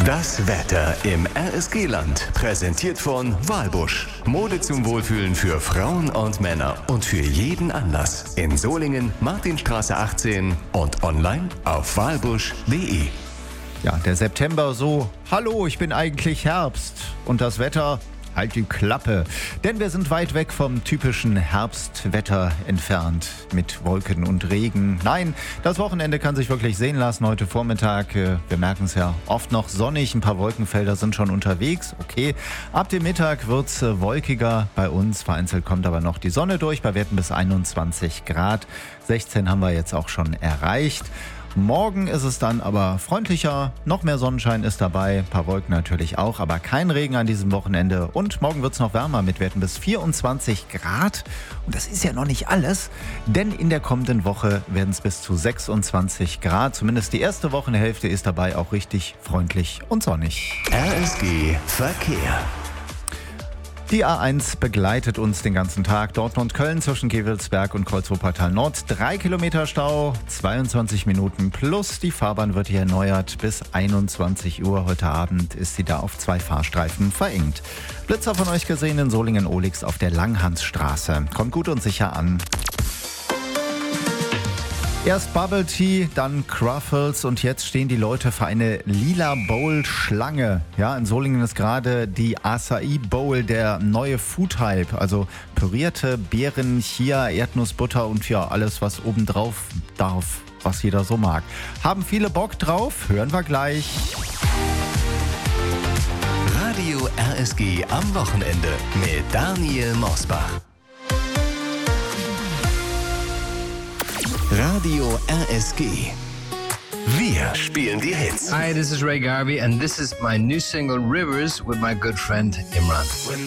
Das Wetter im RSG-Land, präsentiert von Walbusch. Mode zum Wohlfühlen für Frauen und Männer und für jeden Anlass. In Solingen, Martinstraße 18 und online auf walbusch.de. Ja, der September so, hallo, ich bin eigentlich Herbst. Und das Wetter, halt die Klappe. Denn wir sind weit weg vom typischen Herbstwetter entfernt mit Wolken und Regen. Nein, das Wochenende kann sich wirklich sehen lassen heute Vormittag. Wir merken es ja oft noch sonnig, ein paar Wolkenfelder sind schon unterwegs. Okay, ab dem Mittag wird es wolkiger bei uns. Vereinzelt kommt aber noch die Sonne durch, bei Werten bis 21 Grad. 16 haben wir jetzt auch schon erreicht. Morgen ist es dann aber freundlicher, noch mehr Sonnenschein ist dabei, ein paar Wolken natürlich auch, aber kein Regen an diesem Wochenende. Und morgen wird es noch wärmer mit Werten bis 24 Grad. Und das ist ja noch nicht alles, denn in der kommenden Woche werden es bis zu 26 Grad. Zumindest die erste Wochenhälfte ist dabei auch richtig freundlich und sonnig. RSG Verkehr. Die A1 begleitet uns den ganzen Tag. Dortmund-Köln zwischen Gevelsberg und Kreuz-Wuppertal Nord. 3 Kilometer Stau, 22 Minuten plus. Die Fahrbahn wird hier erneuert bis 21 Uhr. Heute Abend ist sie da auf 2 Fahrstreifen verengt. Blitzer von euch gesehen in Solingen-Olix auf der Langhansstraße. Kommt gut und sicher an. Erst Bubble Tea, dann Cruffles und jetzt stehen die Leute für eine lila Bowl Schlange. Ja, in Solingen ist gerade die Acai Bowl der neue Food Hype. Also pürierte Beeren, Chia, Erdnussbutter und ja, alles was obendrauf darf, was jeder so mag. Haben viele Bock drauf? Hören wir gleich. Radio RSG am Wochenende mit Daniel Mosbach. Radio RSG. Wir spielen die Hits. Hi, this is Ray Garvey and this is my new single Rivers with my good friend Imran.